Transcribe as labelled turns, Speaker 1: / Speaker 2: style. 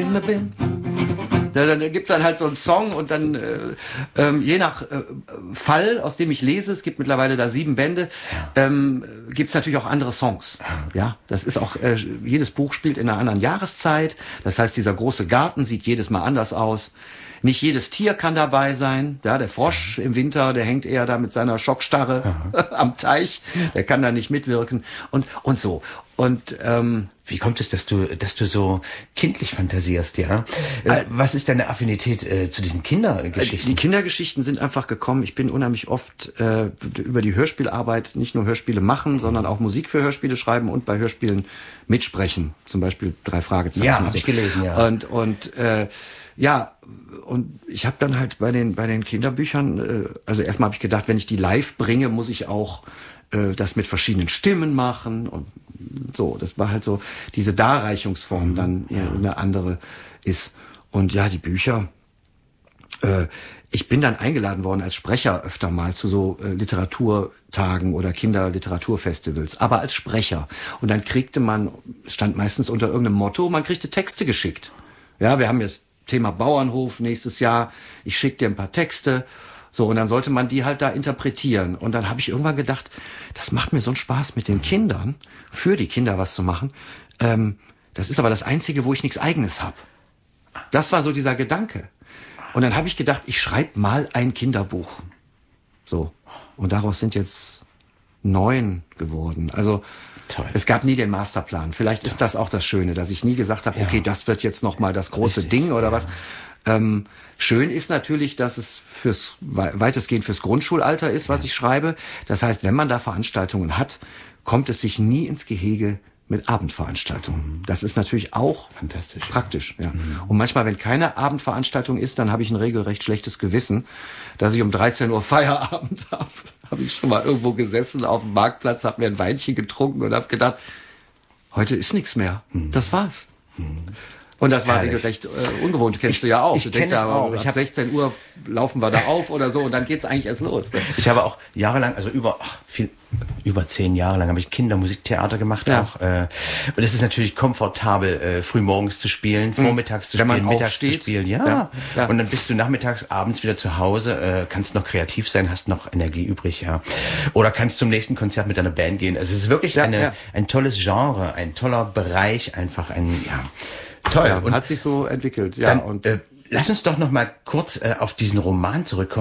Speaker 1: immer bin. Dann gibt dann halt so einen Song und dann je nach Fall, aus dem ich lese, es gibt mittlerweile da 7 Bände, gibt es natürlich auch andere Songs. Ja, das ist auch, jedes Buch spielt in einer anderen Jahreszeit. Das heißt, dieser große Garten sieht jedes Mal anders aus. Nicht jedes Tier kann dabei sein. Ja, der Frosch im Winter, der hängt eher da mit seiner Schockstarre am Teich. Der kann da nicht mitwirken und so. Und
Speaker 2: wie kommt es, dass du so kindlich fantasierst, ja? Was ist deine Affinität zu diesen Kindergeschichten?
Speaker 1: Die Kindergeschichten sind einfach gekommen. Ich bin unheimlich oft über die Hörspielarbeit nicht nur Hörspiele machen, sondern auch Musik für Hörspiele schreiben und bei Hörspielen mitsprechen. Zum Beispiel 3 Fragezeichen.
Speaker 2: Ja, habe ich gelesen, ja.
Speaker 1: Und ich habe dann halt bei den Kinderbüchern, also erstmal habe ich gedacht, wenn ich die live bringe, muss ich auch das mit verschiedenen Stimmen machen und so. Das war halt so diese Darreichungsform dann eine andere ist. Und ja, die Bücher, ich bin dann eingeladen worden als Sprecher öfter mal zu so Literaturtagen oder Kinderliteraturfestivals, aber als Sprecher. Und dann stand meistens unter irgendeinem Motto, man kriegte Texte geschickt. Ja, wir haben jetzt Thema Bauernhof nächstes Jahr, ich schicke dir ein paar Texte, so, und dann sollte man die halt da interpretieren. Und dann habe ich irgendwann gedacht, das macht mir so einen Spaß mit den Kindern, für die Kinder was zu machen. Das ist aber das Einzige, wo ich nichts Eigenes habe. Das war so dieser Gedanke. Und dann habe ich gedacht, ich schreibe mal ein Kinderbuch. So, und daraus sind jetzt 9 geworden. Also toll. Es gab nie den Masterplan. Vielleicht ist das auch das Schöne, dass ich nie gesagt habe, okay, das wird jetzt noch mal das große Ding oder was. Schön ist natürlich, dass es weitestgehend fürs Grundschulalter ist, was ich schreibe. Das heißt, wenn man da Veranstaltungen hat, kommt es sich nie ins Gehege mit Abendveranstaltungen. Das ist natürlich auch fantastisch, praktisch. Ja. Und manchmal, wenn keine Abendveranstaltung ist, dann habe ich ein regelrecht schlechtes Gewissen, dass ich um 13 Uhr Feierabend habe. Habe ich schon mal irgendwo gesessen auf dem Marktplatz, habe mir ein Weinchen getrunken und habe gedacht, heute ist nichts mehr. Das war's. Und das war regelrecht ungewohnt, kennst du ja auch. Du denkst ja, auch. Ab 16 Uhr laufen wir da auf oder so und dann geht's eigentlich erst los. Ne?
Speaker 2: Ich habe auch jahrelang, also über 10 Jahre lang habe ich Kindermusiktheater gemacht auch. Und es ist natürlich komfortabel, frühmorgens zu spielen, vormittags zu spielen, mittags zu spielen. Ja. Und dann bist du nachmittags, abends wieder zu Hause, kannst noch kreativ sein, hast noch Energie übrig, ja. Oder kannst zum nächsten Konzert mit deiner Band gehen. Also es ist wirklich ein tolles Genre, ein toller Bereich, einfach toll.
Speaker 1: Ja, und hat sich so entwickelt. Ja,
Speaker 2: dann, lass uns doch noch mal kurz auf diesen Roman zurückkommen.